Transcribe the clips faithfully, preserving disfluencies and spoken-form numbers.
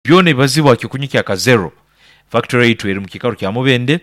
byone bazibwa kikunyiki aka zero factory itu eri mu kikaro kya Mubende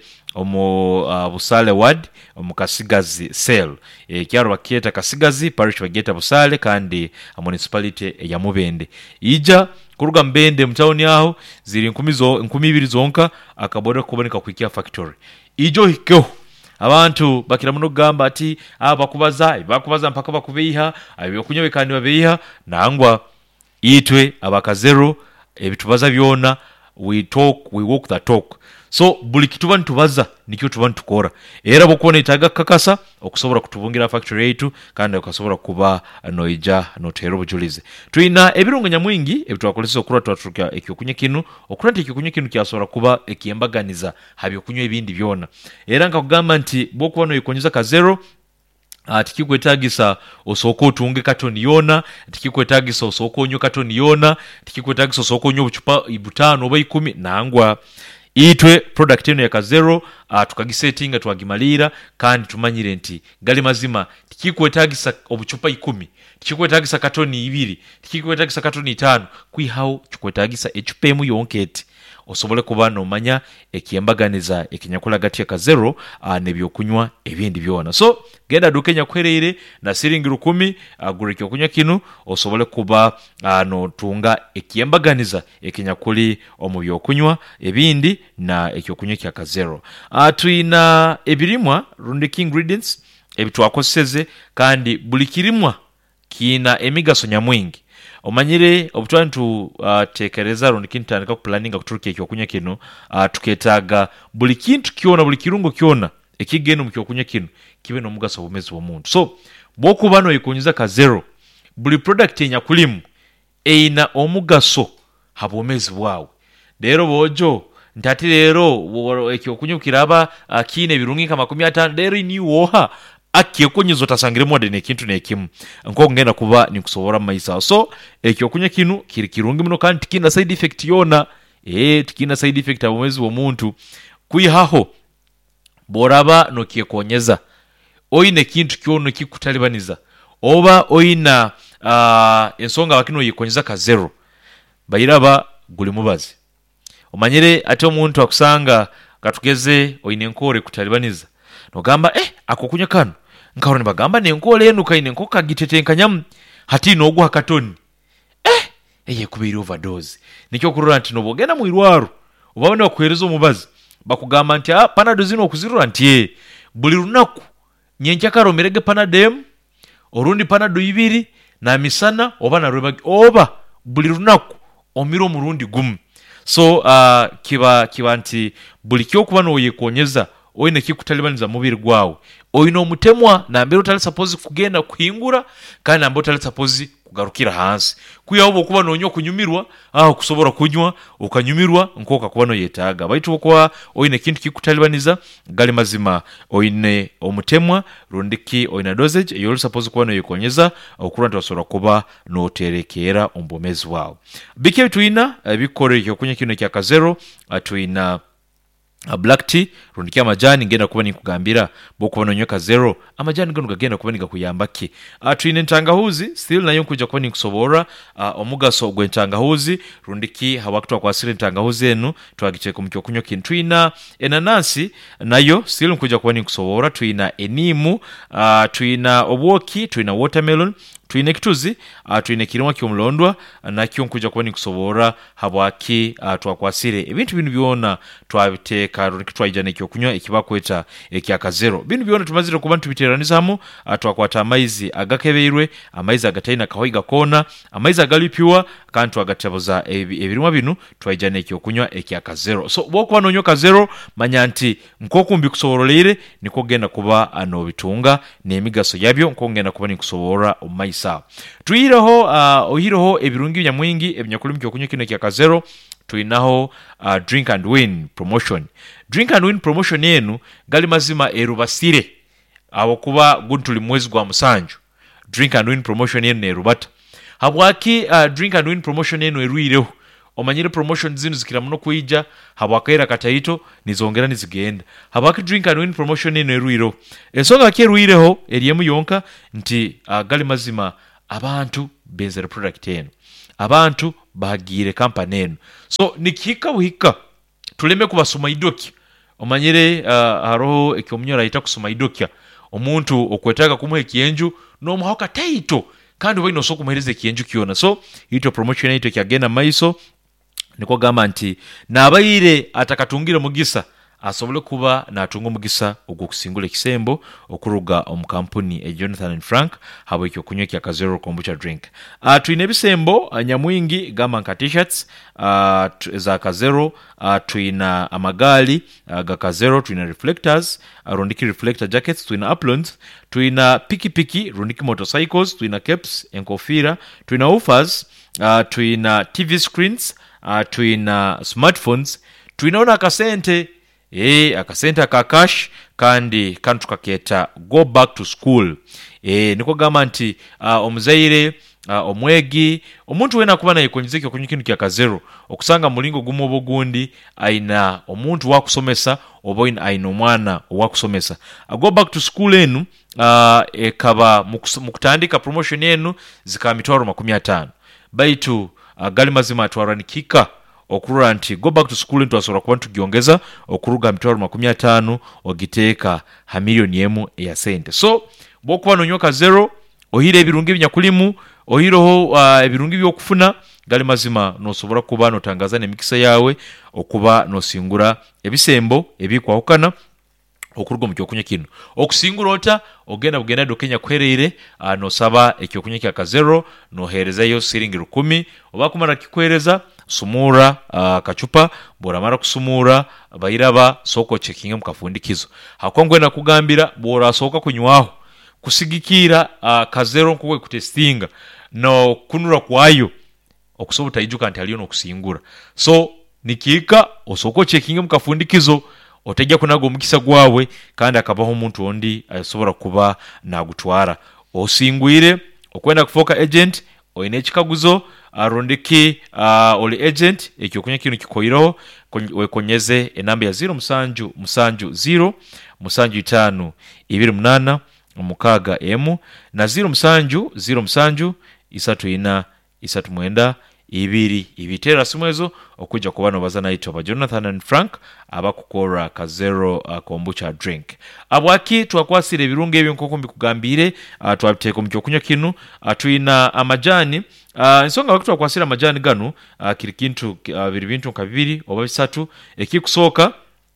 omu uh, Busale ward omu Kasigazi cell e kyaro bakiyeta Kasigazi parish bageta Busale kandi a municipality ya Mubende ija kuruga Mbende mu town yaho ziri nkumi zo nkumi ibiri zonka akaboda kuboneka kwikia factory ijo hikyo abantu bakira muno gamba ati abakubaza bakubaza mpaka bakubeyiha abyokunyobe kandi babeyiha nangwa itwe abakazero ebitubaza byona we talk we walk the talk so buli kituba ntubaza nikyo tuba ntukora era bokone itaga kakasa okusobora kutubungira factory yetu kandi okasobora kuba noija notero bujulize tuina ebirungo nyamwingi ebitwakolesa okura twatuka ekyokunye kinu okura nti ekyokunye kinu kyasobora kuba ekiyembaganiza habyo kunywa ebindi byona era nka kugamba nti bokuba no ikonyeza ka zero Uh, tikikwetagisa osoko otunge katoni yona tikikwetagisa osoko onyo katoni yona tikikwetagisa osoko onyo buchupa ibutano oba ikumi nangwa itwe product eno ya ka zero uh, tukagisetinga twagimalira kandi tumanyire nti gali mazima tikikwetagisa obuchupa ikumi tikikwetagisa katoni ibiri tikikwetagisa katoni itano kwihawo kikwetagisa echupa emu yonketi osobole kuba no manya ekiyembaganiza ekinyakola gati ya ka zero uh, nebyokunywa ebindi byona so genda dukenya kwereere na siringi rukumi agure uh, kyokunywa kinu osobole kuba uh, no tunga ekiyembaganiza ekinyakuli omu byokunywa ebindi na ekyokunywa kya ka zero uh, tuina ebirimwa rundi ingredients ebitwakoseze kandi buli kirimwa kina emigaso nyamwingi omanyire obutwantu uh, tekereza rundi kintandika ku planning akuturuka ekyokunywa kino uh, tuketaga buli kintu kiona buli kirungo kiona ekigeno mu kyokunywa kino kibe no mugaso obumezi bw'omuntu so bokuba no ikonyiza ka zero buli product enyakulimu eina omugaso habomezi bwawe lero bojo ntati lero ekyokunywa kiraba uh, kine birungi kama makumi atano lero ni woha akyekonyizo tasangire mode ne kintu nekimu nko ngenda kuba nikusobora maisa so ekyokunya kinu kiri kirungi muno kandi tikina side effect yona eh tikina side effect abomezi bw'omuntu kwihaho boraba no kyekonyeza oine kintu kyono kikutalibaniza oba oina uh, ensonga bakino yikonyeza ka zero bayiraba guli mubazi omanyire ate omuntu akusanga katugeze oine enkore kutalibaniza nogamba eh akokunya kano nkaro nibagamba nenkole enu kaine nkoka gitetenkanyamu hati nogu hakatoni eh eye kubiri overdose nikyo kurura nti nobogena mu irwaro ubabone bakwereza omubazi bakugamba nti ah panado zino okuzirura nti eh buli runaku nyenja karo merege panadem orundi panado ibiri na misana oba na rwebagi oba buli runaku omiro murundi gumu so uh, kiba kiba nti buli kyo kuba no yekonyeza oine kikutalibaniza mubiri gwawe oino mutemwa na mbere utali suppose kugenda kuhingura kandi ambo utali suppose kugarukira hansi kuyawo kuba nonyo kunyumirwa aho kusobora kunywa ukanyumirwa nkoka kuba no yetaga baitu kwa oine kintu kikutalibaniza gali mazima oine omutemwa rundiki oina dosage you suppose kuba no yekonyeza okuranta wasora kuba no terekera ombomezi wawe bike tuina bikore kyokunya kino kya ka zero atuina a black tea rundikia majani ngenda kuba ni kugambira bokuba no nyoka zero amajani gano gagenda kuba ni gakuyambaki atuine ntangahuzi still nayo kuja kuba ni kusobora uh, omugaso gwe ntangahuzi rundiki hawakutwa kwa asili ntangahuzi enu twagicheka mu kyokunywa kintuina enanasi nayo still kuja kuba ni kusobora tuina enimu uh, tuina obwoki tuina watermelon tuine kituzi uh, tuine kirimwa kyomulondwa nakyo nkuja kuba ni kusobora habwaki uh, twakwasire ebintu binu byona twabiteka runiki twajana ekyokunywa ekibakweta ekya ka zero binu byona tumazire kuba ntubiteranizamu uh, twakwata amaizi agakebeirwe amaizi agataina kahoiga kona amaizi agalipiwa kandi twagatabuza ebirimwa binu twajana ekyokunywa ekya ka zero so bokuba nonyo ka zero manya nti nkokumbi kusoboroleire niko genda kuba ano bitunga n'emigaso yabyo nko ngenda kuba ni kusobora omaisa sawa tuireho uh, ohireho ebirungi nyamwingi ebinyakulimi kyokunywa kino kya ka zero tuinaho uh, drink and win promotion drink and win promotion yenu gali mazima erubasire abo kuba guntuli mwezi gwa musanju drink and win promotion yenu erubata habwaki uh, drink and win promotion yenu eruireho omanyire promotion zinu zikira muno kuija habwakaira kataito nizongera nizigenda habwaki drink and win promotion yenu eruireho ensonga ke eruireho eriyemu yonka nti uh, gali mazima abantu benzere product yenu abantu bagire kampani eno. So nikika buhika tuleme kubasoma idoki omanyire uh, haroho ekyomunyora ayita kusoma idokya omuntu okwetaaga kumuha ekiyenju n'omuha akataito kandi oba inoso kumuhereza ekiyenju kyona. So ito promotion ito kyagenda maiso niko gamba nti n'abayire atakatungire mugisa asobole kuba natunga mugisa ogwokusingula ekisembo okuruga omu kampuni e Jonathan and Frank habo ekyo kunywa kya Kazero kombucha drink. Uh, tuine bisembo uh, nyamwingi gamba nka t-shirts uh, za Kazero, uh, tuina amagali uh, ga Kazero, tuina reflectors uh, rondiki reflector jackets, tuina uplons, tuina piki piki rondiki motorcycles, tuina caps enkofira, tuina woofers, uh, tuina T V screens, uh, tuina smartphones, tuinaona akasente eh akasente ka cash kandi kantu kaketa go back to school. Eh niko gamba nti uh, omuzaire uh, omwegi omuntu wena kuba naye konjizeke ku kintu kya Kazero okusanga mulingo gumu obugundi aina omuntu wakusomesa oba aina omwana wakusomesa. Uh, go back to school enu uh, ekaba mukutandika promotion enu zika mitwaro makumi atano baitu uh, gali mazima atwaranikika okurura nti go back to school ntu asora kuba tugiongeza okuruga mitwaro makumi atano ogiteeka ha milioni emu ya sente. So bokuba nonyoka Kazero ohire ebirungi binyakulimu ohiroho uh, ebirungi byokufuna gali mazima nosobora kuba notangaza n'emikisa yawe okuba nosingura ebisembo ebikwahukana okuruga mu kyokunya kino okusingura ota ogenda bugenda do Kenya kwereere uh, nosaba ekyokunya kya Kazero noherezayo siringi rukumi oba kumara kikwereza sumura uh, kachupa bora mara kusumura bayiraba soko checking mu kafundikizo hakongwe na kugambira bora soka kunywaho kusigikira uh, Kazero nkwe kutestinga no kunura kwayo okusobuta ijuka nti aliyo no kusingura. So nikika osoko checking mu kafundikizo otajja kunago mukisa gwawe kandi akabaho omuntu ondi asobora kuba nagutwara osingwire okwenda kufoka agent oyine ekikaguzo arondeki uh, oli agent ekyo kunya kino kikoyiro wekonyeze enamba ya zero musanju musanju zero musanju itano ibiri munana mukaga emu na zero musanju zero musanju isatu ina isatu mwenda ibiri ibitera simwezo okuja kubano bazana ito ba Jonathan and Frank abakukora Kazero uh, kombucha drink. Abwaki twakwasire ebirunge ebyo nkoko mbikugambire uh, twabiteka mu kyokunya kinu uh, tuina amajani uh, nsonga bakutwa kwasira amajani gano uh, kiri kintu uh, biri bintu nkabiri oba bisatu ekikusoka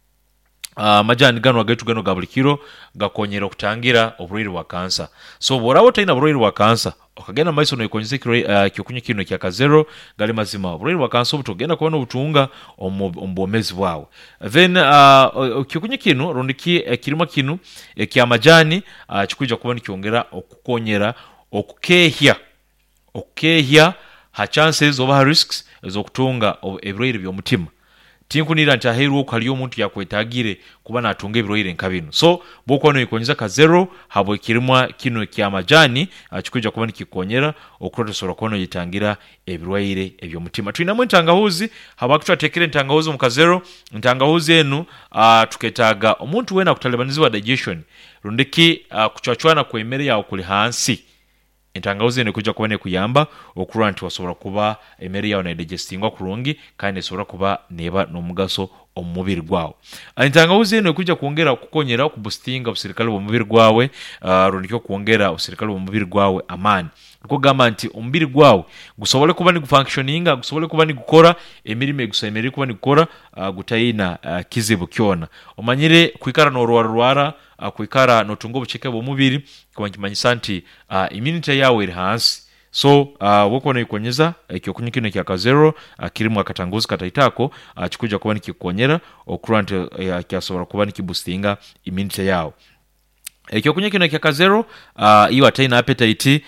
Uh, majani gano agaitu gano gabulikiro gakonyera okutangira obulwaire bwa kansa. So borabo taina obulwaire bwa kansa okagenda maiso no ikonyeze uh, kyokunya kino kya Kazero gali mazima obulwaire bwa kansa obutogenda kubona obutunga ombomezi bwawe. Then uh, kyokunya kino rondiki uh, kirimo kino uh, kya majani uh, kikuja kubona kyongera okukonyera okukehya okukehya ha chances over risks ezokutunga obulwaire by'omutima. Tinkunira nti aheru okaliyo omuntu yakwetagire kuba natunga ebirwaire nkabino. So boko no ikonyeza Kazero habo kirimwa kino kya majani akikuja kuba nikikonyera okurotosora kono yitangira ebirwaire ebyo mutima. Tuina mu ntangahuzi haba kutwatekere ntangahuzi mu Kazero ntangahuzi enu uh, tuketaga omuntu wena kutalibaniziwa digestion rundiki uh, kuchwachwana ku emere ya okuli hansi. Entangauzi ne kuja kubone kuyamba okurura nti wasobora kuba emere yawo na digestingwa kurungi kandi esobora kuba neba n'omugaso omubiri gwawo. Entangauzi ne kuja kuongera kukonyera okubustinga obusirikale bw'omubiri gwawe uh, rundikyo kuongera obusirikale bw'omubiri gwawe amani. Nko gamba nti omubiri gwawe gusobole kuba ni gufunctioninga gusobole kuba ni gukora emirime gusemere kuba ni gukora uh, gutayina uh, kizibu kyona. Omanyire kwikara no rwarwara uh, kwikara no tungo bucheke bw'omubiri kubanyimanyisa nti uh, immunity yawe iri hansi. So uh, woko no ikonyeza ekyo kunyikino kya Kazero uh, kirimu akatanguzi kataitako uh, chikuja kuba nikikonyera okurant uh, kyasobora kuba nikiboostinga immunity yawe. Ekyo kunya kino kya Kazero uh, iyo ataina appetite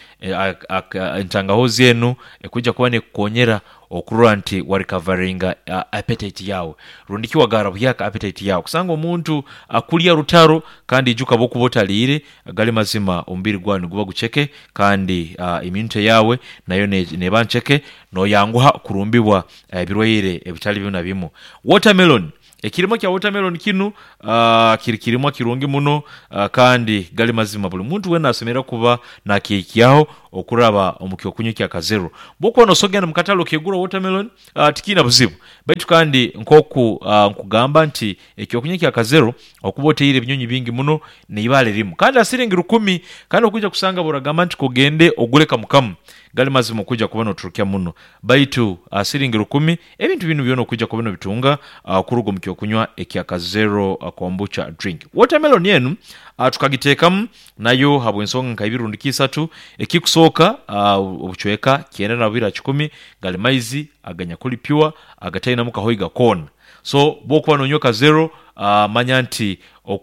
entangahozi enu ekuja kuba ne kukonyera okurura nti wa recoveringa uh, appetite yawe rundiki wagara buyaka appetite yawe kusanga omuntu akulya uh, rutaro kandi ijuka boku botalire gali mazima ombiri gwanu guba gucheke kandi uh, immunity yawe nayo ne, ne bancheke no yanguha kurumbibwa uh, birwaire ebitali byo nabimo. Watermelon ekirimo kya watermelon kinu uh, kiri kirimo kirungi muno uh, kandi gali mazima buli muntu wena asomera kuba na kekyaho okuraba omukyo kunyukya kazero boko no sogenda mukatalo kegura watermelon uh, tikina buzibu baitu kandi nkoku uh, nkugamba nti ekyo kunyukya kazero okubote ile binyonyi bingi muno ne ibale limu kandi asiringi rukumi kandi okuja kusanga buragamba nti kogende oguleka mukamu gali mazima okuja kubona oturukya muno baitu asiringi rukumi ebintu binu byono okuja kubona bitunga uh, kurugo mukyo kunywa ekya kazero uh, kombucha drink watermelon yenu uh, tukagitekamu nayo habwensonga nkabirundikisa tu ekikusoka uh, obuchweka kienda na bira kikumi gali maizi aganya kuli pure agataina muka hoiga kona so boko banonyoka zero uh, manyanti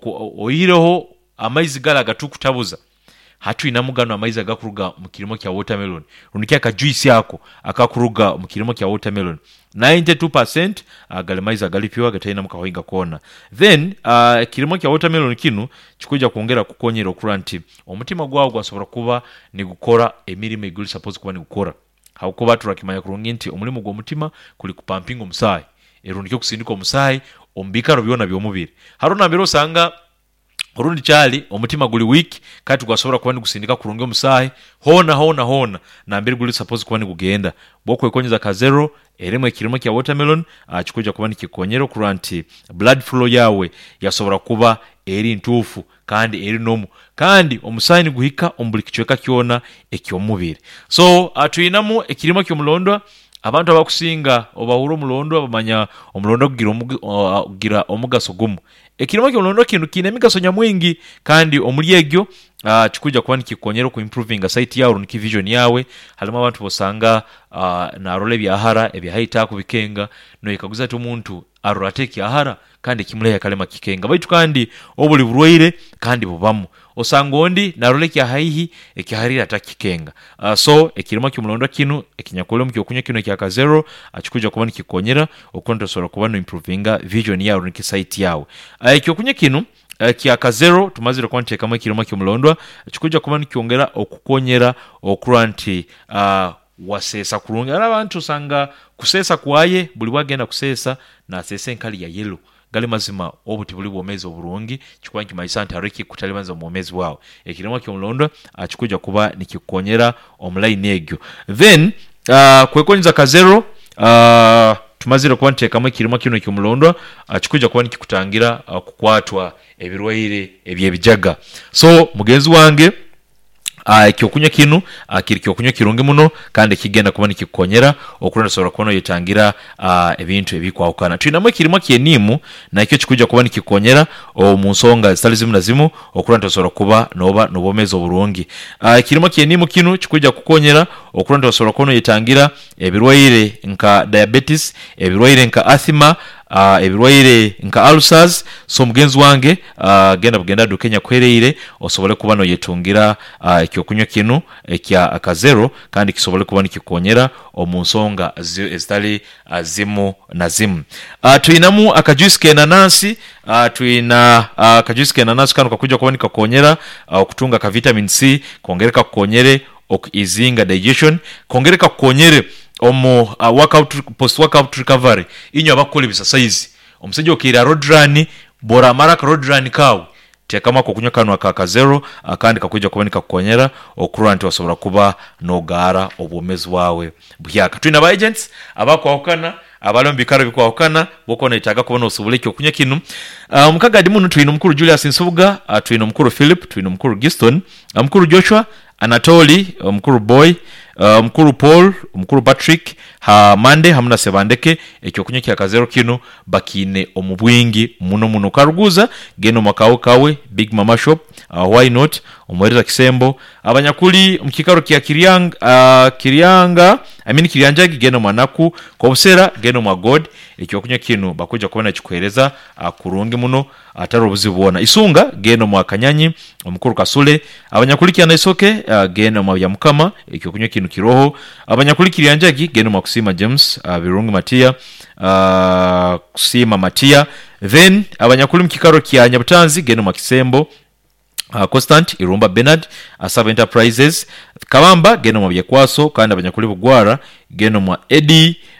oyireho amaizi gala gatukutabuza hatu inamugano amaizi agakuruga mu kirimo kya watermelon runikia ka juice yako akakuruga mu kirimo kya watermelon ninety-two percent uh, gali maizi agalipiwa gataina muka hoiga kona then uh, kirimo kya watermelon kinu kikuja kuongera kukonyera okuranti omutima gwawo gwasobora kuba ni gukora emirimo iguli suppose kuba ni gukora hakuba turakimanya kurungi nti omulimu gwo mutima kuli kupampinga omusayi erundike kusindika omusayi ombikaro byona byomubiri harona mbero sanga orundi chali omutima guli weak kati gwasobora kuba ni gusindika kurungi omusayi hona hona hona na mbiri guli suppose kuba ni kugenda boko ekonyeza kazero eremo ekirimo kya watermelon akikuja kuba ni kikonyero kuranti blood flow yawe yasobora kuba eri ntufu kandi eri nomu kandi omusayi ni guhika ombuli kichweka kiona ekyomubiri so atuyinamu ekirimo ky'omulondwa abantu abakusinga obahuro mulondo abamanya omulondo kugira kugira omugaso gumu ekirimo ky'omulondo kinu kine emigaso nyamwingi kandi omulyegyo uh, kikuja kuba nikikonyero ku improving site yawe niki vision yawe halima abantu bosanga uh, na role byahara ebyahita kubikenga no ikaguza tu muntu arorateki ahara kandi kimuleye kalema kikenga baitu kandi obuli burwaire kandi bubamu osanga ondi na role kya haihi ekiharira atakikenga uh, so ekirimo ky'omulondo kinu ekinyakole mu kyokunya kino kya kazero akikuja kuba nikikonyera okonto soro kuba no improving vision yawe niki site yawe uh, ekyokunya kinu Uh, kia kazero tumazire kwante kama kirimo ky'omulondwa kikuja kuba nikyongera okukonyera okuranti uh, wasesa kurungi ara abantu sanga kusesa kwaye buli wagenda kusesa na sesa enkali ya yellow gali mazima obuti buli bwomezi oburungi kikuba nkimayisa nti ariki kutalibanza omwomezi wawe ekirimo ky'omulondwa uh, kikuja kuba nikikonyera omulaini egyo then uh, kwekonyeza kazero uh, tumazire kuba ntekamo ekirimo kino ky'omulondwa akikuja kuba nikikutangira kukwatwa ebirwaire ebyebijaga so mugenzi wange Uh, ekyokunywa kinu uh, kiri kyokunywa kirungi muno kandi kigenda kuba nikikonyera okulonda sobora kuba yetangira uh, ebintu ebikwawukana tuyinamu ekirimo ky'enimu nakyo kikuja kuba nikikonyera mu nsonga zitali zimu na zimu okulonda sobora kuba noba nobomezi oburungi uh, ekirimo ky'enimu kinu kikuja kukonyera okulonda sobora kuba yetangira ebirwaire nka diabetes ebirwaire nka asthma Uh, ebirwaire nka ulcers so mugenzi wange uh, genda bugenda dukenya kwereire osobole kuba no yetungira uh, ekyokunywa kinu ekya akazero kandi kisobole kuba nikikonyera omunsonga ezitali uh, zimu na zimu uh, tuyinamu akajuice kenanasi uh, tuyina uh, akajuice kenanasi kanu kakuja kuba nikakonyera uh, okutunga ka vitamin C kongereka kukonyere okuizinga digestion kongereka kukonyere omo uh, workout post workout recovery inyo abakole bisasaizi omusajja okira road run bora mara ka road run kawo tekama ko kunywa kanwa ka kazero akandi kakuja kubanika kukonyera okuranti wasobora kuba nogara obwomezi wawe byaka twina ba agents abakwawukana abalombi karo bikwawukana boko na itaga kubona osubuleke okunya kinu uh, mukagadi munu twina mukuru Julius Nsubuga uh, twina mukuru Philip twina mukuru Giston uh, mukuru Joshua Anatoli uh, mukuru Boy uh, mukuru Paul mukuru Patrick ha mande hamuna sebandeke ekyokunya kya kazero kino bakine omubwingi muno muno karuguza geno makao kawe Big Mama Shop uh, why not omwereza kisembo abanyakuli mkikaro kya Kiryanga uh, Kiryanga I mean Kiryanjagi geno manaku kwa busera geno magod ekyokunya kino bakuja kubona kikwereza uh, kurungi muno ataro buzibona isunga geno mwakanyanyi omukuru Kasule abanyakuli kya naisoke uh, geno mwa mukama ekyokunya kino kiroho abanyakuli Kiryanjagi geno makusima James uh, birungi Matia uh, kusima Matia then abanyakuli mkikaro kya Nyabutanzi geno makisembo Uh, Constant Irumba Bernard Asaba Enterprises Kabamba geno mwa byekwaso kandi abanyakuli bugwara geno mwa Eddie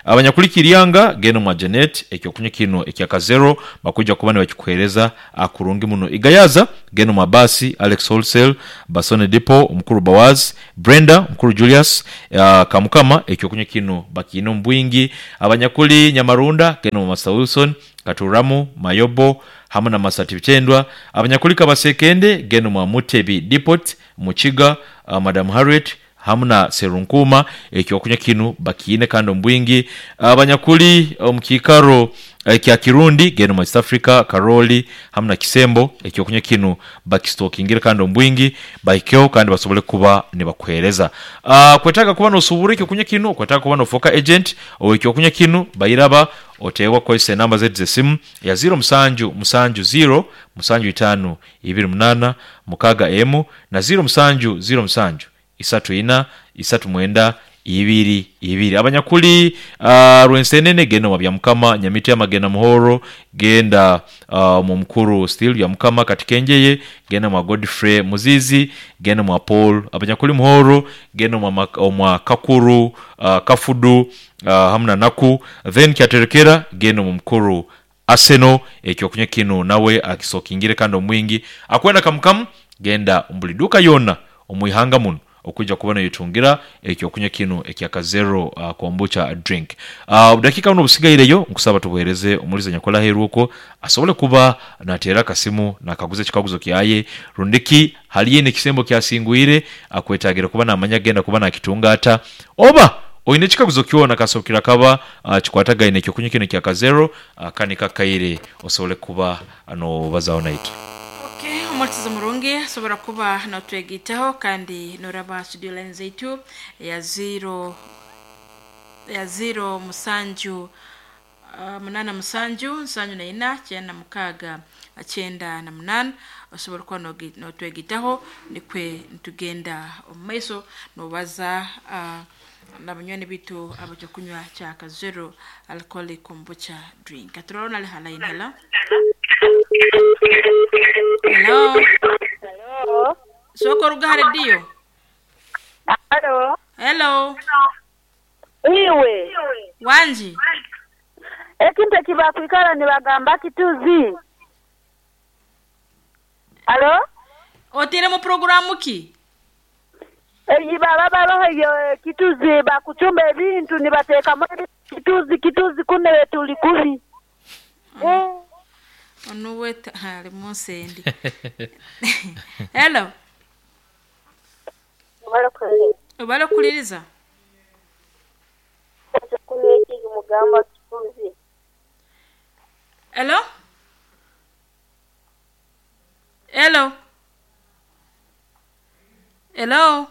abanyakulikiriyanga geno mwa Janet ekyokunywa kino ekyakazero bakujja kuba ne bakikuhereza akurungi muno. Igayaza geno mwa Basi Alex Wholesale, Basone Depot omukuru Bawaz, Brenda omukuru Julius, uh, Kamukama ekyokunywa kino bakino mbwingi. Abanyakuli Nyamarunda geno mwa Master Wilson, Katuramu Mayobo hamuna Masati Bichendwa. Abanyakuli Kabasekende geno mwa Mutebi Depot Muchiga, uh, Madam Harriet hamuna Serunkuma ekyokunywa kino bakine kandi mbwingi. Abanyakuli omukikaro um, kya Kirundi geno mwa East Africa Karoli hamuna Kisembo ekyokunywa kino bakistokingire kandi mbwingi baikyo kandi basobole kuba ne bakuhereza. Uh, kwetaka kuba no suburi ekyokunywa kino, kwetaka kuba no foka agent o ekyokunywa kino bayiraba otewa kwa ise namba zetu simu ya zero musanju musanju zero musanju itano ibiri munana mukaga emu na zero musanju zero musanju isatu ina isatu mwenda ibiri ibiri. Abanyakuli uh, Rwensenene geno mabya Mukama Nyamiti amagena Muhoro genda uh, mu mukuru still ya Mukama Katikenjeye gena mwa Godfrey Muzizi gena mwa Paul. Abanyakuli Muhoro geno mwa, mwa Kakuru uh, Kafudu uh, hamna Naku then kyaterekera geno mu mukuru Arsenal ekyokunywa kino nawe akisokingire kandi omwingi akwenda Kamukamu genda umbuliduka yona omuyihanga muno okujja kubona yitungira ekyokunywa kino ekyakazero uh, kombucha drink. Uh, dakika buno busigayireyo nkusaba tubuhereze omuliza nyakola heruko asobole kuba natera kasimu nakaguze kikaguzo kyaye rundiki haliye ne kisembo kyasinguire akwetagira kuba namanya genda kuba nakitungata oba oyine kikaguzo kyona kasokira kaba uh, kikwatagaine ekyokunywa kino ekyakazero uh, kanika kaire osobole kuba ano bazaona itu. Omwatiza murungi sobora kuba notwegitaho kandi noraba studio line zaitu ya zero ya zero musanju uh, munana musanju musanju na ina cyenda mukaga cyenda na munana osobora kuba notwegitaho nikwe ntugenda omaiso nobaza uh, nabanywane bitu abaje kunywa cyaka zero alcoholic kombucha drink. Aturona le halaina hala. Hello. Hello. Soko ruga radio. Hello. Hello. Iwe. Wanji. Ekinte kiba kwikala ni bagamba kituzi. Hello. Otire mu programu ki? Eyi baba baba yo kituzi bakuchumba ebintu ni bateka mu kituzi kituzi kunewe tuli kubi. Eh. Onuweta hali musendi. Hello. Wala kule. Wala kuliriza. Kuneki mugamba kituzi. Hello? Hello. Hello.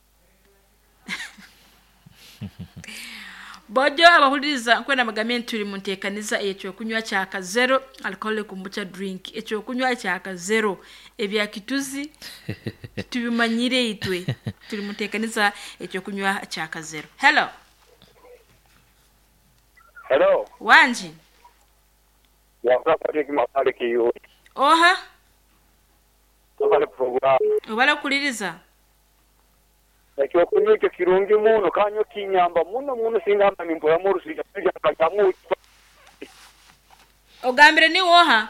Bojo abahuliriza kwenda magamenti tuli muntekaniza ekyo kunywa cyaka zero alcoholic kombucha drink ekyo kunywa cyaka zero ebya kituzi tubimanyire itwe tuli muntekaniza ekyo kunywa cyaka zero. Hello. Hello. Wanji. Ya kapati kimakale kiyo. Oha. Tobale program. Ubala kuliriza. Ekyo kunywa kirungi muno kanyo kinyamba muno muno singamba nimbo ya murusi ya kajamu. Ogambire ni woha.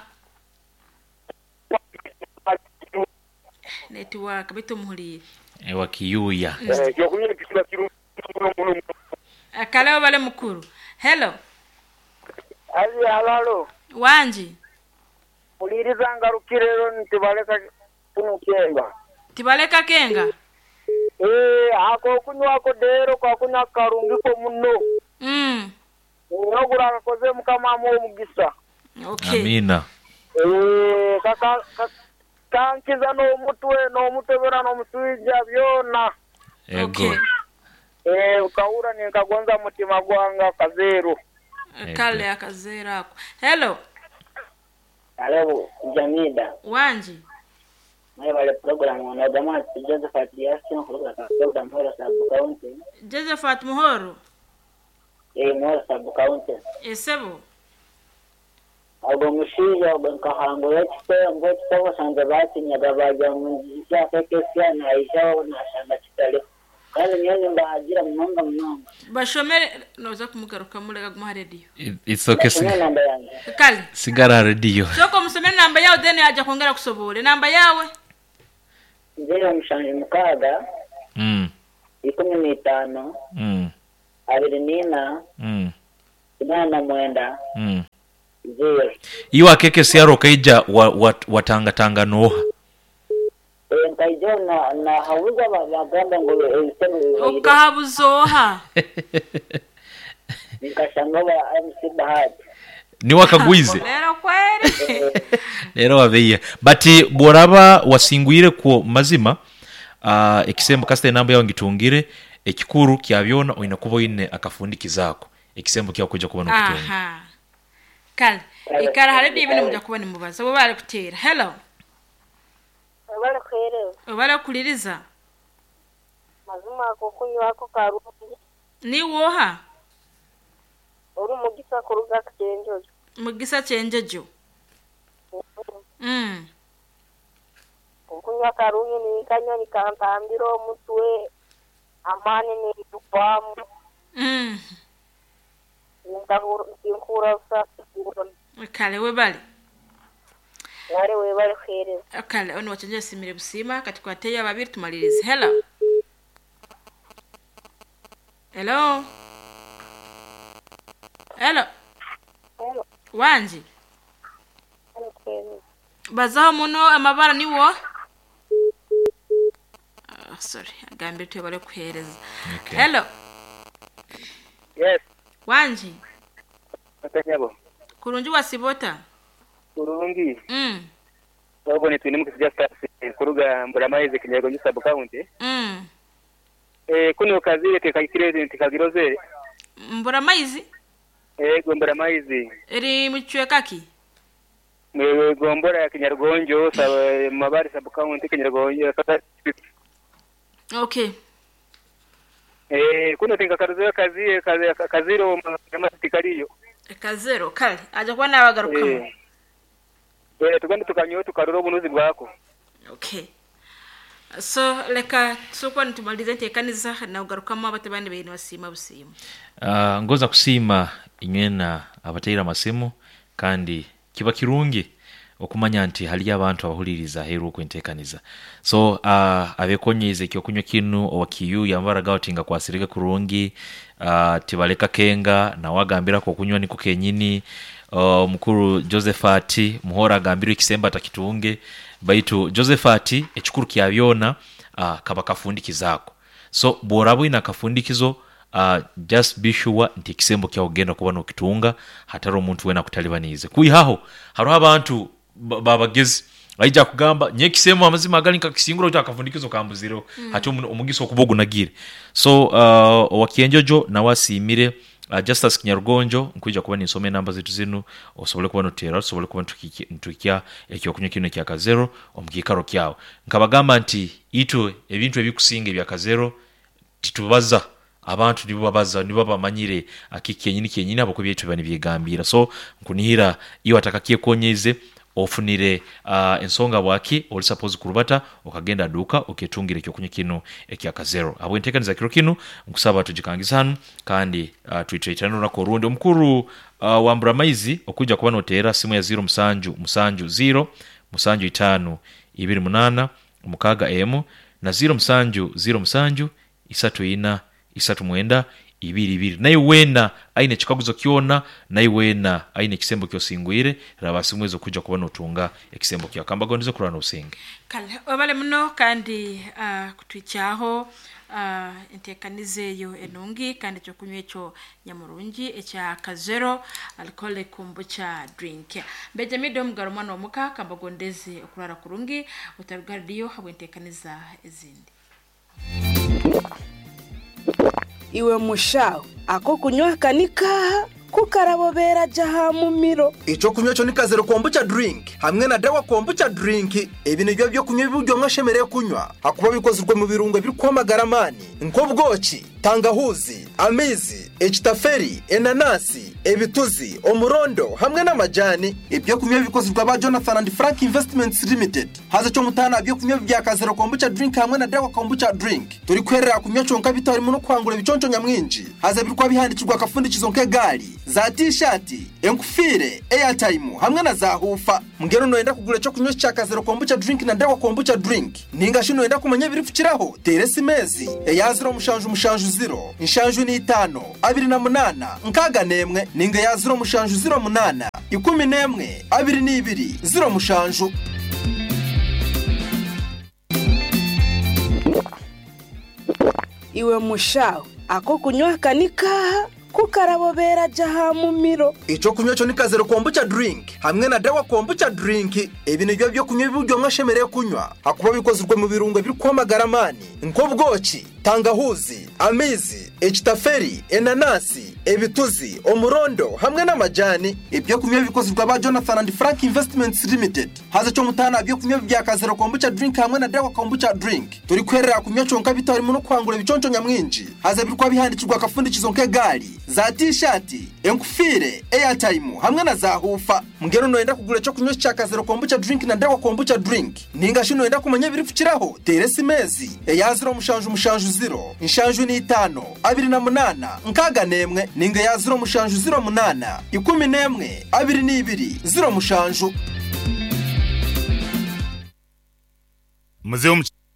Network bitu muhulire. Ewa kiyuya. Ekyo kunywa kisira kirungi muno muno. Akala bale mukuru. Hello. Ali alalo. Wanji. Uliriza ngarukirero ntibaleka kuno kenga. Tibaleka kenga. Eh ako kunywa ko dero kwa kunywa karungi ko muno. Mm. Nogura koze mukama mo mugisa. Okay. Amina. Eh kaka kankiza no mutwe no mutebera no mutwija byona. Ego. Okay. Eh ukaura ni kagonza mutima gwanga kazero. Kale akazera ako. Hello. Hello Jamida. Wanji. Mwe wale program na jamaa Joseph Atiasi kutoka program Hora Sub County. Josephat Muhoro. Eh Hora Sub County. Esebo. Abo mushiya bankahango yachpe ngotso sanze bati nyagabaja munjisha kekesya na aisha na shanga chitale. kandi niyo nyumba agira munonga munonga bashomere noza kumugaruka murega guma radio It- it's okay Niyo sig- namba yanjye kali sigara radio soko musomere namba yawe then yaje kongera kusobole namba yawe zero mushanje mukaga mm ikumi n'itanu mm abiri n'ina mm inani na mwenda mm zero iwa keke siaro kaija wa, wa, watanga tanga noha Eh, nkaijo na na hauza bagamba ngo ebisebo ukahabuzoha nikashanga ba M C Bahati ni wakagwize lero kweli rero wabeya but boraba wasingwire ku mazima uh, ekisembo kasite namba yawe ngitungire ekikuru kyabyona oina kubo ine akafundi kizako ekisembo kya kuja kubona kutunga aha kali ikara haredi ibintu mujya kubona mubaza bo bari kutera hello bale kwereza obala kuliriza mazima ko kunywako karungi ni woha uri mugisa kuruga kenjojo mugisa cyenjejo mm kunywa karungi ni kanywa ni kantambiro mutwe amani ni dukwamu mm ndahura inkura sa kale we bali ngare we bale kwereza kale ono wachenje simire busima kati kwa teya babiri tumalirize hello hello hello hello wanji bale kwereza bazaho muno amabara niwo ah sorry agambe twe bale kuhereza Okay. hello Yes, wanji atanyabo. kurunji wasibota Kurungi. mm Wabone twine mu kisija stars kuruga mburamaize kinyago nyisa county. mm Eh kuno kazire ke kakireze ntikagiroze. mbura maizi Eh mburamaize. eri muchwe kaki Mwe gombora ya kinyargonjo sa mabari sub county kinyargonjo kata. okay Eh kuno tinga karuzo kazi kaziro kama tikaliyo. kazero kale aje kwa nabagaruka Eh. Eh tugende tukanyo tukaruro bunuzi bwako. okay so leka soko ntumalize ntekaniza na ugarukamo abatabandi bene basima busima uh, ngoza kusima inywena abatayira masimu kandi kiba kirungi okumanya nti hali abantu abahuliriza heru kwentekaniza so uh, abekonyeze kyo kunywa kinu owakiyu yambaraga otinga kwasirika kurungi uh, tibaleka kenga na wagambira ko kunywa niko kenyini uh, mukuru Josephati muhora agambira ikisemba atakitunge baitu Josephati ekikuru kyabyona uh, kaba kafundikizako so borabo ina kafundikizo uh, just be sure nti kisembo kya ogenda kubona okitunga hatari omuntu wena kutalibanize kuihaho haro abantu babagezi aija kugamba nye kisembo amazima agali nkakisinguro cyo akafundikizo kambuziro mm. hati umugiso kubogo nagire so uh, wakienjojo na wasimire uh, Justus Kinyargonjo nkuija kubona insome namba zetu zinu osobole kubona otera osobole kubona ntukikya ekyo kunywa kino kya kazero omugikaro kyawo nkabagamba nti ito ebintu ebikusinga bya kazero titubaza abantu nibo babaza nibo bamanyire akikenyini kenyini abo kubyetu bani byegambira so nkunihira iyo atakakie konyeze ofunire uh, ensonga bwaki oli suppose kurubata okagenda duka oketungire kyo kunywa kino ekya kazero abo entekaniza kiro kino nkusaba tujikangisanu kandi uh, tuitreitano nako rundi omukuru uh, wa Mburamaizi okuja kuba notera simu ya zero musanju musanju zero musanju itano ibiri munana mukaga emu na zero musanju zero musanju isatu ina isatu mwenda ibiri ibiri naye wena aine chikaguzo kiona naye wena aine kisembo kyosingwire rabasimwezo kuja kubona otunga ekisembo kya kambagondizo kurana usinge kale obale muno kandi uh, kutwichaho uh, entekanizeyo enungi kandi cyo kunywa cyo nyamurungi ekya kazero alcohol kombucha drink beje mido mugaro mwana omuka kambagondeze okurara kurungi utabigariyo habwentekaniza ezindi iwe mushaho ako kunywa kanika kukarabobera jaha mumiro. Ico kunywa cyo ni Kazero kombucha drink hamwe na Dawa kombucha drink. Ibi nibyo byo kunywa biburyo mwashemereye kunywa hakuba bikozwe mu birungo biri kwamagara mani nk'ubwoki, tangahuzi, amizi, echitaferi, enanasi, ebituzi, omurondo hamwe n'amajani. Ibyo kunywa bikozwe ba Jonathan and Frank Investments Limited. Haza cyo mutana byo kunywa bya Kazero kombucha drink hamwe na Dawa kombucha drink. Turi kwerera kunywa conka bitari mu no kwangura biconco nyamwinji. Haza birikwa bihandikirwa kafundikizo nke gari za t-shirt, enkufire, airtime hamwe na za hufa. Mugero noenda kugura cyo kunywa cya Kazero kombucha drink na Dawa kombucha drink. Ninga shino enda kumanya birifukiraho teresi mezi ya zero mushanju mushanju zero inshanju ni itano abiri na munana nkaga nemwe ninga ya zero mushanju zero munana ikumi nemwe abiri ni ibiri zero mushanju. Iwe mushaho ako kunywa kanikaha kukarabobera jaha mumiro. Ico kunywa cyo ni Kazero kombucha drink hamwe na Dawa kombucha drink. Ibi nibyo byo kunywa biburyo mwashemereye kunywa hakuba bikozwe mu birungo biri kwamagara mani nk'ubwoki, tangahuzi, amizi, echitaferi, enanasi, ebituzi, omurondo hamwe n'amajani. Ibyo kunywa bikozwe ba Jonathan and Frank Investments Limited. Haza cyo mutana byo kunywa bya Kazero kombucha drink hamwe na Dawa kombucha drink. Turi kwerera kunywa conka bitari mu no kwangura biconco nyamwinji. Haza birikwa bihandikirwa kafundikizo nke gari za t-shirt, enkufire, airtime hamwe na za hufa. Mugero noenda kugura cyo kunywa cya Kazero kombucha drink na Dawa kombucha drink. Ninga shino enda kumanya birifukiraho teresi mezi ya zero mushanju mushanju zero inshanju ni itano abiri na munana nkaga nemwe ninga ya zero mushanju zero munana ikumi nemwe abiri ni ibiri zero mushanju. Muzeum